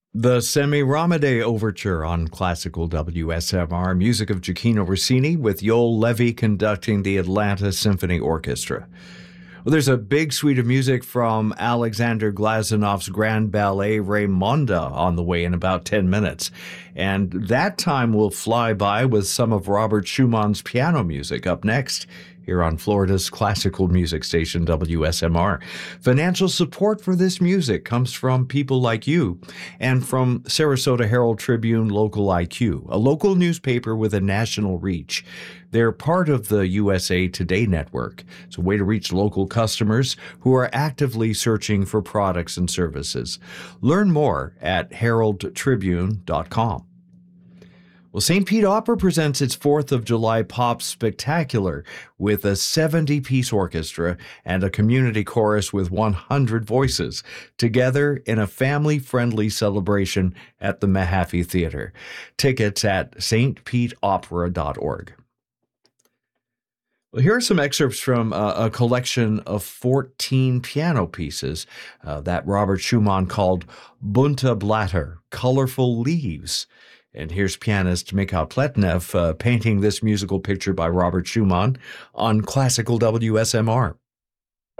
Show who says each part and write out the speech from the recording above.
Speaker 1: The Semiramide Overture on classical WSMR, music of Gioachino Rossini with Joel Levy conducting the Atlanta Symphony Orchestra. Well, there's a big suite of music from Alexander Glazanov's Grand Ballet Raymonda on the way in about 10 minutes. And that time will fly by with some of Robert Schumann's piano music up next here on Florida's classical music station, WSMR. Financial support for this music comes from people like you and from Sarasota Herald Tribune Local IQ, a local newspaper with a national reach. They're part of the USA Today network. It's a way to reach local customers who are actively searching for products and services. Learn more at heraldtribune.com. Well, St. Pete Opera presents its 4th of July Pop Spectacular with a 70-piece orchestra and a community chorus with 100 voices, together in a family-friendly celebration at the Mahaffey Theater. Tickets at stpeteopera.org. Well, here are some excerpts from a collection of 14 piano pieces that Robert Schumann called Bunte Blätter, Colorful Leaves. And here's pianist Mikhail Pletnev painting this musical picture by Robert Schumann on classical WSMR.